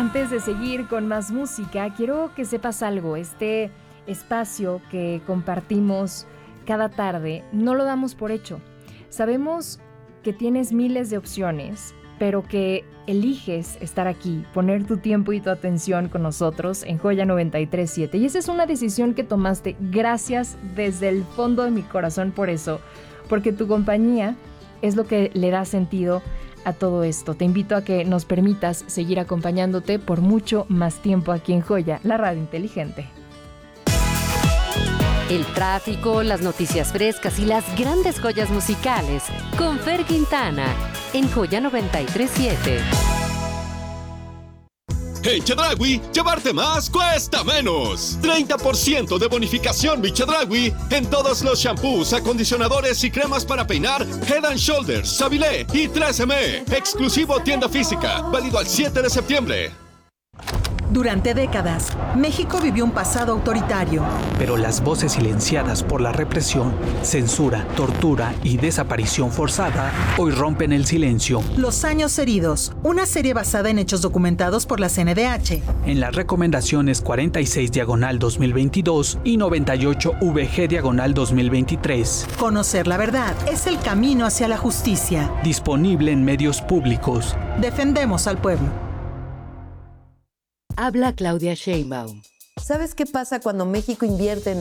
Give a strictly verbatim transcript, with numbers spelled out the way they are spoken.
Antes de seguir con más música, quiero que sepas algo. Este espacio que compartimos cada tarde no lo damos por hecho. Sabemos que tienes miles de opciones, pero que eliges estar aquí, poner tu tiempo y tu atención con nosotros en Joya noventa y tres punto siete. Y esa es una decisión que tomaste. Gracias desde el fondo de mi corazón por eso, porque tu compañía es lo que le da sentido a todo esto. Te invito a que nos permitas seguir acompañándote por mucho más tiempo aquí en Joya, la radio inteligente. El tráfico, las noticias frescas y las grandes joyas musicales con Fer Quintana en Joya noventa y tres punto siete. En Chedraui, llevarte más cuesta menos. treinta por ciento de bonificación mi Chedraui en todos los shampoos, acondicionadores y cremas para peinar Head and Shoulders, Savile y tres eme. Exclusivo tienda física, válido al siete de septiembre. Durante décadas, México vivió un pasado autoritario. Pero las voces silenciadas por la represión, censura, tortura y desaparición forzada hoy rompen el silencio. Los años heridos, una serie basada en hechos documentados por la C N D H. En las recomendaciones cuarenta y seis diagonal dos mil veintidós y noventa y ocho V G diagonal dos mil veintitrés. Conocer la verdad es el camino hacia la justicia. Disponible en medios públicos. Defendemos al pueblo. Habla Claudia Sheinbaum. ¿Sabes qué pasa cuando México invierte en